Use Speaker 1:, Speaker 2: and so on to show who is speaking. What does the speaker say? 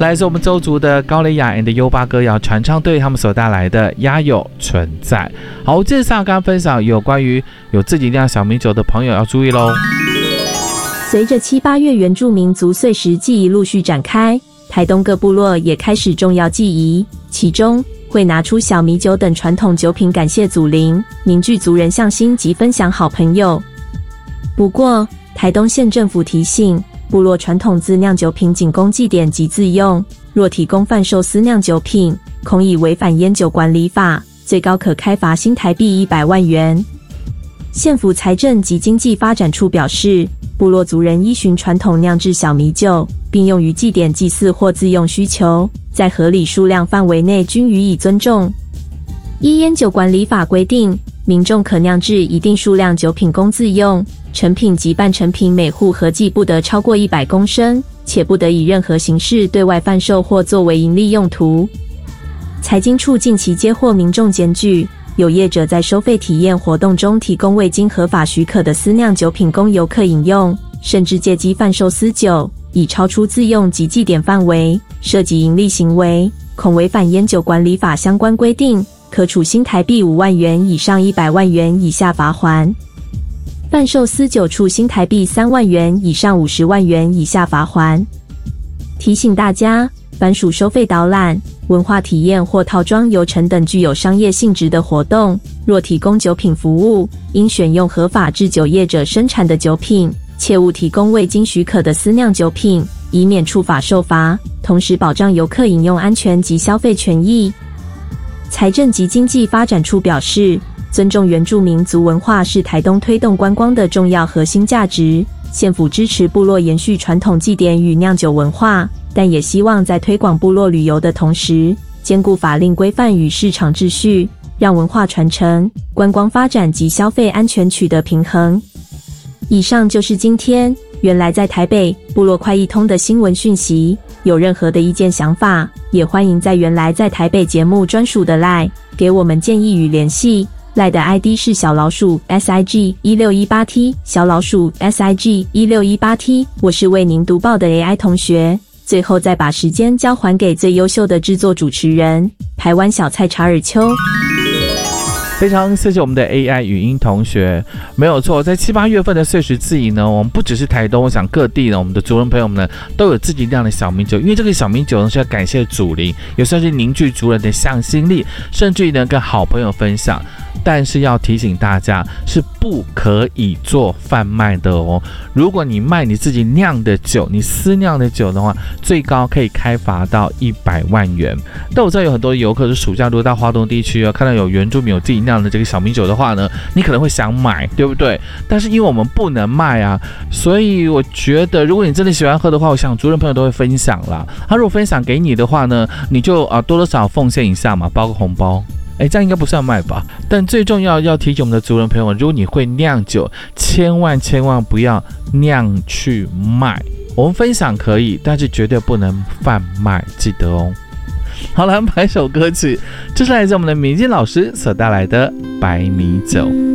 Speaker 1: 来自我们邹族的高蕾雅 and 优巴歌谣传唱队他们所带来的鸭有存在。好，介绍刚刚分享有关于有自己酿小米酒的朋友要注意咯。
Speaker 2: 随着7、8月原住民族岁时祭仪陆续展开，台东各部落也开始重要祭仪，其中会拿出小米酒等传统酒品感谢祖灵，凝聚族人向心及分享好朋友。不过台东县政府提醒，部落传统自酿酒品仅供祭典及自用，若提供贩售私酿酒品，恐以违反烟酒管理法，最高可开罚新台币100万元。县府财政及经济发展处表示，部落族人依循传统酿制小米酒，并用于祭典祭祀或自用需求，在合理数量范围内均予以尊重。依烟酒管理法规定，民众可酿制一定数量酒品供自用，成品及半成品每户合计不得超过100公升，且不得以任何形式对外贩售或作为营利用途。财经处近期接获民众检举，有业者在收费体验活动中提供未经合法许可的私酿酒品供游客饮用，甚至借机贩售私酒，已超出自用及祭典范围，涉及营利行为，恐违反烟酒管理法相关规定，可处新台币5万元以上100万元以下罚锾。贩售私酒处新台币3万元以上50万元以下罚锾。提醒大家，凡属收费导览、文化体验或套装游程等具有商业性质的活动，若提供酒品服务，应选用合法制酒业者生产的酒品，切勿提供未经许可的私酿酒品，以免触法受罚，同时保障游客饮用安全及消费权益。财政及经济发展处表示，尊重原住民族文化是台东推动观光的重要核心价值，县府支持部落延续传统祭典与酿酒文化，但也希望在推广部落旅游的同时，兼顾法令规范与市场秩序，让文化传承、观光发展及消费安全取得平衡。以上就是今天原来在台北部落快易通的新闻讯息，有任何的意见想法，也欢迎在原来在台北节目专属的 LINE 给我们建议与联系。LINE 的 ID 是小老鼠 SIG1618T 小老鼠 SIG1618T， 我是为您读报的 AI 同学。最后再把时间交还给最优秀的制作主持人台湾小菜查尔丘。
Speaker 1: 非常谢谢我们的 AI 语音同学，没有错，在7、8月份的岁时祭仪呢，我们不只是台东，我想各地呢，我们的族人朋友们呢，都有自己酿的小米酒，因为这个小米酒呢是要感谢祖灵，也算是凝聚族人的向心力，甚至于呢跟好朋友分享。但是要提醒大家，是不可以做贩卖的哦。如果你卖你自己酿的酒，你私酿的酒的话，最高可以开罚到100万元。但我知道有很多游客是暑假如果到花东地区看到有原住民有自己酿的这个小米酒的话呢，你可能会想买，对不对？但是因为我们不能卖啊，所以我觉得如果你真的喜欢喝的话，我想族人朋友都会分享啦。他如果分享给你的话呢，你就多多少奉献一下嘛，包个红包。这样应该不算卖吧？但最重要要提醒我们的族人朋友，如果你会酿酒，千万不要酿去卖。我们分享可以，但是绝对不能贩卖，记得哦。好了，安排首歌曲，这是来自我们的明健老师所带来的《白米酒》。